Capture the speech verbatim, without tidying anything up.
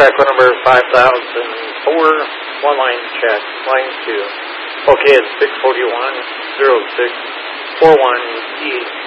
track number five thousand four, one line check, line two. Okay, it's six forty-one, zero six, four one E.